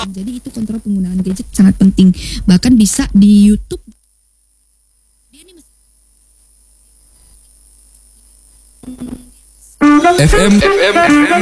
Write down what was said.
Jadi itu kontrol penggunaan gadget sangat penting. Bahkan bisa di YouTube. FM